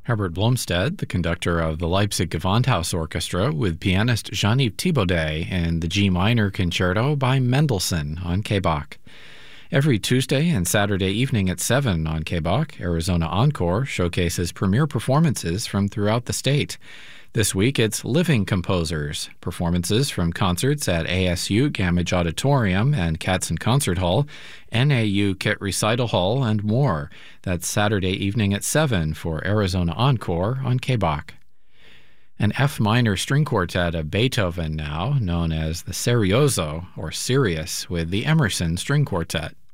Herbert Blomstedt, the conductor of the Leipzig Gewandhaus Orchestra, with pianist Jean-Yves Thibaudet in the G minor concerto by Mendelssohn on KBach. Every Tuesday and Saturday evening at 7 on KBach, Arizona Encore showcases premiere performances from throughout the state. This week, it's Living Composers, performances from concerts at ASU Gamage Auditorium and Katzen Concert Hall, NAU Kit Recital Hall, and more. That's Saturday evening at 7 for Arizona Encore on KBach. An F minor string quartet of Beethoven now, known as the Serioso or Sirius, with the Emerson String Quartet.